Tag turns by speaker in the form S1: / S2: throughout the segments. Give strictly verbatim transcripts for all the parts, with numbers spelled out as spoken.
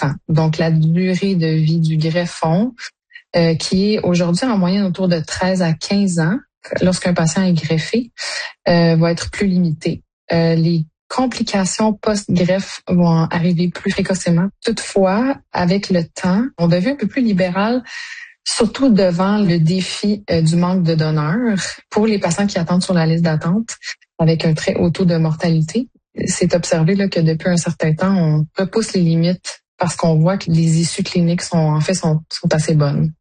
S1: ans. Donc, la durée de vie du greffon, euh, qui est aujourd'hui en moyenne autour de treize à quinze ans, lorsqu'un patient est greffé, euh, va être plus limitée. Euh, les complications post-greffe vont arriver plus précocement. Toutefois, avec le temps, on devient un peu plus libéral, surtout devant le défi euh, du manque de donneurs. Pour les patients qui attendent sur la liste d'attente, avec un très haut taux de mortalité, c'est observé là, que depuis un certain temps, on repousse les limites parce qu'on voit que les issues cliniques sont en fait sont, sont assez bonnes.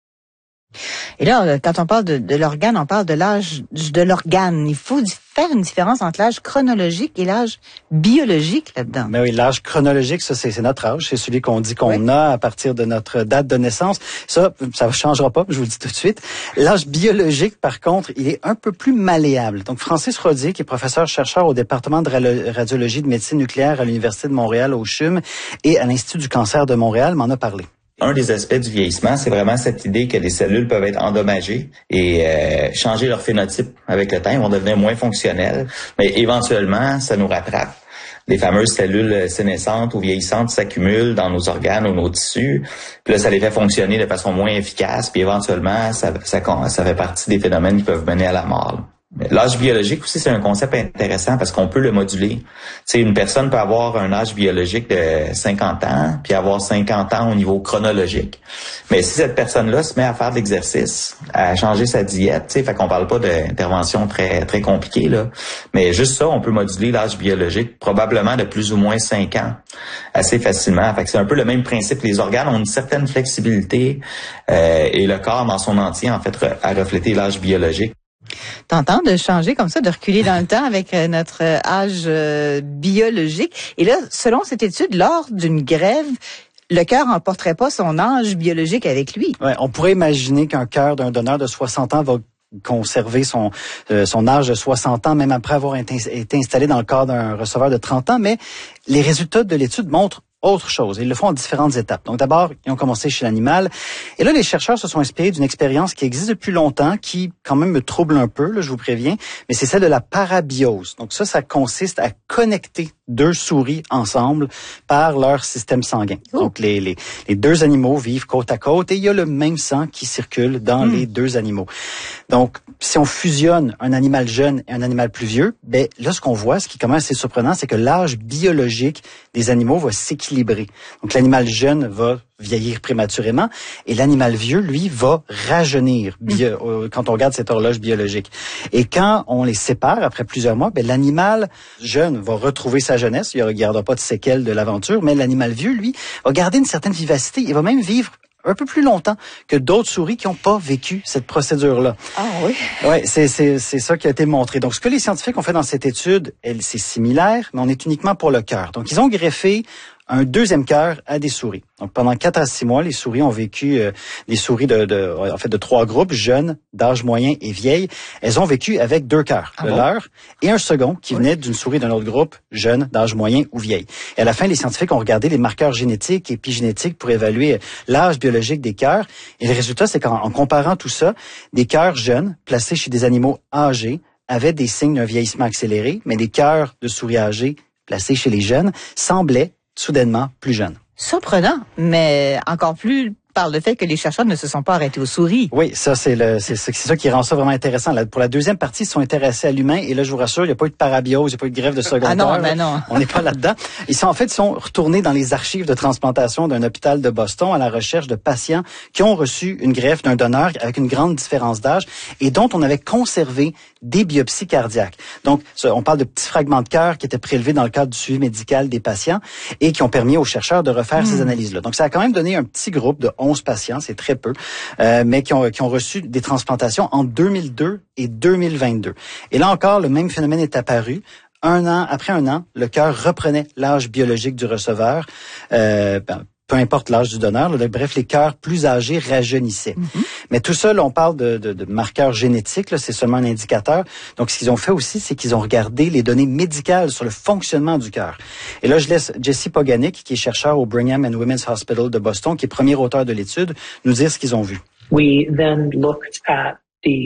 S2: Et là, quand on parle de, de l'organe, on parle de l'âge de l'organe. Il faut faire une différence entre l'âge chronologique et l'âge biologique là-dedans.
S3: Mais oui, l'âge chronologique, ça, c'est, c'est notre âge. C'est celui qu'on dit qu'on oui. a à partir de notre date de naissance. Ça, ça ne changera pas, je vous le dis tout de suite. L'âge biologique, par contre, il est un peu plus malléable. Donc, Francis Rodier, qui est professeur-chercheur au département de radiologie de médecine nucléaire à l'Université de Montréal, au C H U M, et à l'Institut du cancer de Montréal, m'en a parlé.
S4: Un des aspects du vieillissement, c'est vraiment cette idée que les cellules peuvent être endommagées et euh, changer leur phénotype avec le temps. Ils vont devenir moins fonctionnels, mais éventuellement, ça nous rattrape. Les fameuses cellules sénescentes ou vieillissantes s'accumulent dans nos organes ou nos tissus. Puis là, ça les fait fonctionner de façon moins efficace. Puis éventuellement, ça, ça, ça fait partie des phénomènes qui peuvent mener à la mort. L'âge biologique aussi, c'est un concept intéressant parce qu'on peut le moduler. Tu sais, une personne peut avoir un âge biologique de cinquante ans, puis avoir cinquante ans au niveau chronologique. Mais si cette personne-là se met à faire de l'exercice, à changer sa diète, tu sais, fait qu'on parle pas d'intervention très très compliquée, là, mais juste ça, on peut moduler l'âge biologique probablement de plus ou moins cinq ans assez facilement. Fait que c'est un peu le même principe. Les organes ont une certaine flexibilité euh, et le corps dans son entier, en fait, à refléter l'âge biologique.
S2: Tentant de changer comme ça, de reculer dans le temps avec notre âge euh, biologique. Et là, selon cette étude, lors d'une grève, le cœur n'emporterait pas son âge biologique avec lui.
S3: Ouais, on pourrait imaginer qu'un cœur d'un donneur de soixante ans va conserver son euh, son âge de soixante ans, même après avoir été, été installé dans le corps d'un receveur de trente ans. Mais les résultats de l'étude montrent autre chose. Ils le font en différentes étapes. Donc d'abord, ils ont commencé chez l'animal. Et là, les chercheurs se sont inspirés d'une expérience qui existe depuis longtemps, qui quand même me trouble un peu, là, je vous préviens, mais c'est celle de la parabiose. Donc ça, ça consiste à connecter deux souris ensemble par leur système sanguin. Oh. Donc les, les, les deux animaux vivent côte à côte et il y a le même sang qui circule dans mmh. les deux animaux. Donc, si on fusionne un animal jeune et un animal plus vieux, ben là, ce qu'on voit, ce qui est quand même assez surprenant, c'est que l'âge biologique des animaux va s'équilibrer. Donc, l'animal jeune va vieillir prématurément et l'animal vieux, lui, va rajeunir bio, mmh. quand on regarde cette horloge biologique. Et quand on les sépare après plusieurs mois, ben l'animal jeune va retrouver sa jeunesse, il ne regardera pas de séquelles de l'aventure, mais l'animal vieux, lui, va garder une certaine vivacité, il va même vivre un peu plus longtemps que d'autres souris qui n'ont pas vécu cette procédure-là.
S2: Ah oui?
S3: Oui, c'est, c'est, c'est ça qui a été montré. Donc, ce que les scientifiques ont fait dans cette étude, elle, c'est similaire, mais on est uniquement pour le cœur. Donc, ils ont greffé un deuxième cœur à des souris. Donc, pendant quatre à six mois, les souris ont vécu, euh, des souris de, de, en fait, de trois groupes, jeunes, d'âge moyen et vieilles. Elles ont vécu avec deux cœurs, ah le bon? leur, et un second qui oui. venait d'une souris d'un autre groupe, jeune, d'âge moyen ou vieille. Et à la fin, les scientifiques ont regardé les marqueurs génétiques et épigénétiques pour évaluer l'âge biologique des cœurs. Et le résultat, c'est qu'en en comparant tout ça, des cœurs jeunes, placés chez des animaux âgés, avaient des signes d'un vieillissement accéléré, mais des cœurs de souris âgés, placés chez les jeunes, semblaient soudainement plus jeune.
S2: Surprenant, mais encore plus par le fait que les chercheurs ne se sont pas arrêtés aux souris.
S3: Oui, ça c'est le c'est, c'est ça qui rend ça vraiment intéressant. Là, pour la deuxième partie, ils se sont intéressés à l'humain et là je vous rassure, il n'y a pas eu de parabiose, il n'y a pas eu de greffe de secondaire.
S2: Ah non, mais non.
S3: On n'est pas là-dedans. Ils sont en fait ils sont retournés dans les archives de transplantation d'un hôpital de Boston à la recherche de patients qui ont reçu une greffe d'un donneur avec une grande différence d'âge et dont on avait conservé des biopsies cardiaques. Donc on parle de petits fragments de cœur qui étaient prélevés dans le cadre du suivi médical des patients et qui ont permis aux chercheurs de refaire mmh. ces analyses-là. Donc ça a quand même donné un petit groupe de onze patients, c'est très peu, euh, mais qui ont, qui ont reçu des transplantations en deux mille deux et deux mille vingt-deux. Et là encore, le même phénomène est apparu. Un an, après un an, le cœur reprenait l'âge biologique du receveur, euh, ben, peu importe l'âge du donneur. Là, bref, les cœurs plus âgés rajeunissaient. Mm-hmm. Mais tout ça, là, on parle de, de, de marqueurs génétiques, là, c'est seulement un indicateur. Donc, ce qu'ils ont fait aussi, c'est qu'ils ont regardé les données médicales sur le fonctionnement du cœur. Et là, je laisse Jesse Poganic, qui est chercheur au Brigham and Women's Hospital de Boston, qui est premier auteur de l'étude, nous dire ce qu'ils ont vu.
S5: We then looked at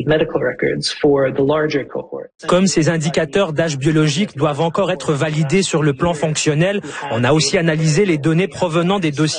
S6: Comme ces indicateurs d'âge biologique doivent encore être validés sur le plan fonctionnel, on a aussi analysé les données provenant des dossiers